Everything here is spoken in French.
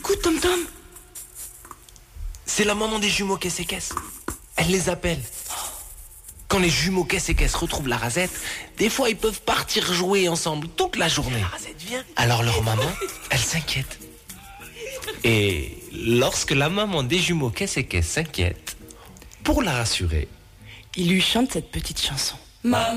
Écoute, Tom Tom. C'est la maman des jumeaux caisse et caisse. Elle les appelle. Quand les jumeaux caisse et caisse retrouvent la rasette, des fois ils peuvent partir jouer ensemble toute la journée. La rasette vient. Alors leur maman, elle s'inquiète. Et lorsque la maman des jumeaux caisse et caisse s'inquiète, pour la rassurer, Il lui chante cette petite chanson.